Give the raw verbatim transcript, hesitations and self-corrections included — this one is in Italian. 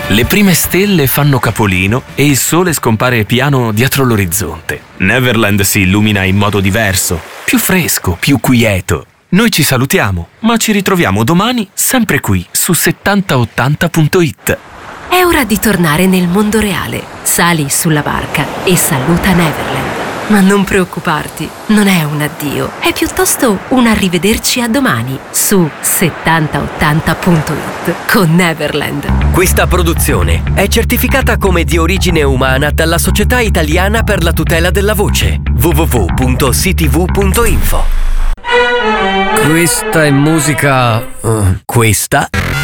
Le prime stelle fanno capolino e il sole scompare piano dietro l'orizzonte. Neverland si illumina in modo diverso, più fresco, più quieto. Noi ci salutiamo, ma ci ritroviamo domani sempre qui su settanta ottanta punto it. È ora di tornare nel mondo reale. Sali sulla barca e saluta Neverland. Ma non preoccuparti, non è un addio, è piuttosto un arrivederci a domani su settanta ottanta punto it con Neverland. Questa produzione è certificata come di origine umana dalla Società Italiana per la tutela della voce w w w punto c t v punto info. Questa è musica... Uh, questa